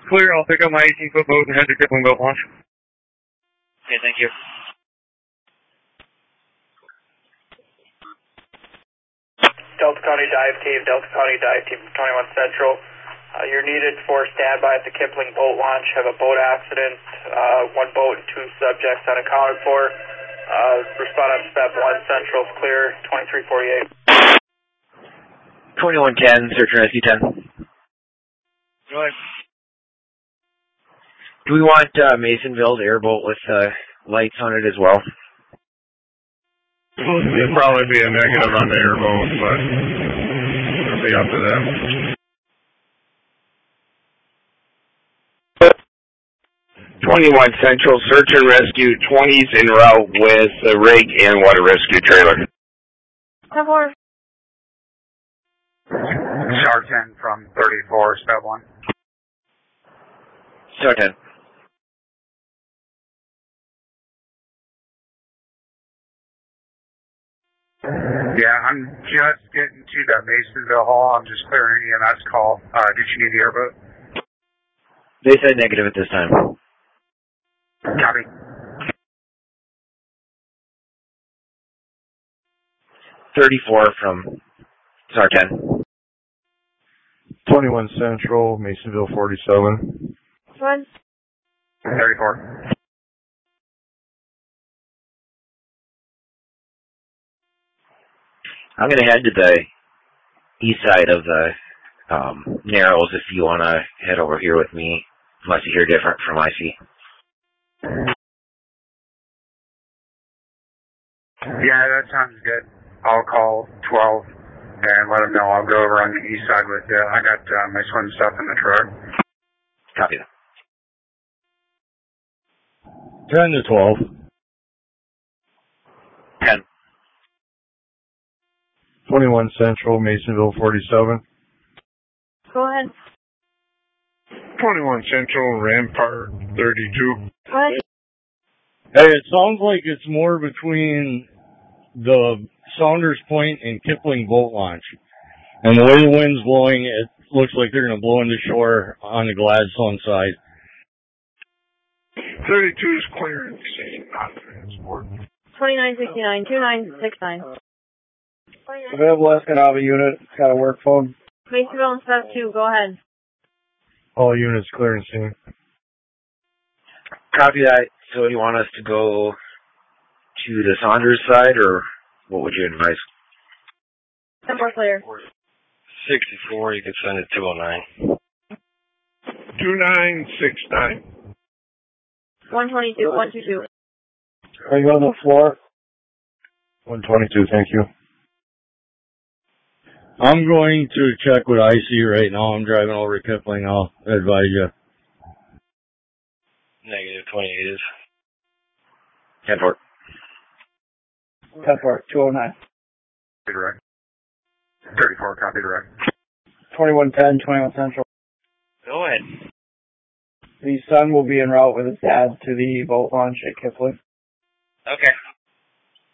Clear, I'll pick up my 18-foot boat and head to Kipling Boat Launch. Okay, thank you. Delta County Dive Team 21 Central. You're needed for standby at the Kipling Boat Launch. Have a boat accident, one boat and two subjects unaccounted for. Respond on step 1 Central, clear, 2348. 2110, search and rescue 10. Go ahead. Do we want Masonville's airboat with lights on it as well? It'd probably be a negative on the airboat, but it'll be up to them. 21 Central, search and rescue 20's en route with a rig and water rescue trailer. 10-4. Star 10 from 34, step 1. Star 10. Yeah, I'm just getting to the Masonville Hall. I'm just clearing EMS call. Did you need the airboat? They said negative at this time. Copy. .34 from Star 10. 21 Central, Masonville 47. 34. I'm going to head to the east side of the Narrows if you want to head over here with me, unless you hear different from IC. Yeah, that sounds good. I'll call 12 and let them know I'll go over on the east side with you. I got my swim stuff in the truck. Copy that. 10 to 12. 10. 21 Central, Masonville 47. Go ahead. 21 Central, Rampart 32. Go ahead. Hey, it sounds like it's more between the Saunders Point and Kipling Boat Launch. And the way the wind's blowing, it looks like they're going to blow into shore on the Gladstone side. 32 is clearance, not transport. 2969, 2969. Available Escanaba unit, got a work phone. Masonville and step 2, go ahead. All units clear and scene. Copy that. So you want us to go to the Saunders side, or what would you advise? 10-4 clear. 64, you can send it 209. 2969. 122, 122. Are you on the floor? 122, thank you. I'm going to check with IC right now. I'm driving over to Kipling. I'll advise you. Negative 28 is. 10-4. 10-4, 209. Direct. 34, copy direct. 2110, 21 Central. Go ahead. The son will be en route with his dad to the boat launch at Kipling. Okay.